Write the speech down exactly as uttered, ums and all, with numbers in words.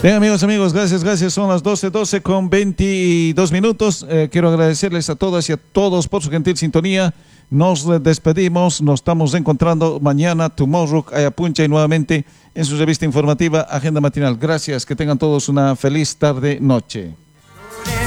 Bien, amigos, amigos, gracias, gracias. Son las doce, doce con veintidós minutos. Eh, quiero agradecerles a todas y a todos por su gentil sintonía. Nos despedimos, nos estamos encontrando mañana, tomorrow, Ayapuncha y nuevamente en su revista informativa Agenda Matinal. Gracias, que tengan todos una feliz tarde, noche.